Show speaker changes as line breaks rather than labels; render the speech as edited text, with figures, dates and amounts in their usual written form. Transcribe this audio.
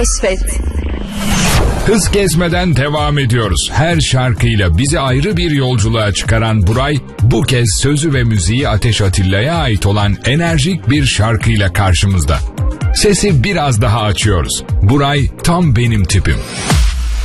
Keşfet.
Hız kesmeden devam ediyoruz. Her şarkıyla bizi ayrı bir yolculuğa çıkaran Buray, bu kez sözü ve müziği Ateş Atilla'ya ait olan enerjik bir şarkıyla karşımızda. Sesi biraz daha açıyoruz. Buray tam benim tipim.